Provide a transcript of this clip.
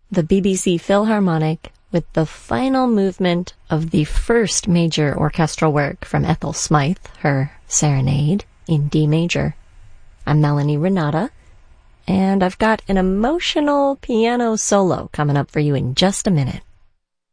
the BBC Philharmonic with the final movement of the first major orchestral work from Ethel Smythe, her Serenade, in D major. I'm Melanie Renata, and I've got an emotional piano solo coming up for you in just a minute.